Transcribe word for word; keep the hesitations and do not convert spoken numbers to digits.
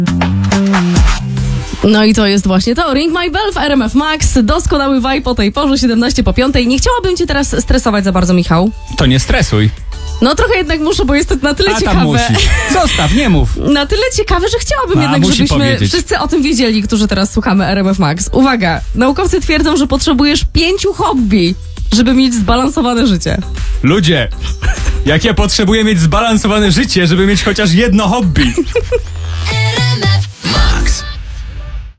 No i to jest właśnie to. Ring My Bell w R M F Max. Doskonały vibe o tej porze, siedemnaście po piątej. Nie chciałabym cię teraz stresować za bardzo, Michał. To nie stresuj. No trochę jednak muszę, bo jest to na tyle A tam ciekawe. musi. Zostaw, nie mów. Na tyle ciekawe, że chciałabym A, jednak, musi żebyśmy powiedzieć. wszyscy o tym wiedzieli, którzy teraz słuchamy R M F Max. Uwaga, naukowcy twierdzą, że potrzebujesz pięciu hobby, żeby mieć zbalansowane życie. Ludzie, jak ja potrzebuję mieć zbalansowane życie, żeby mieć chociaż jedno hobby.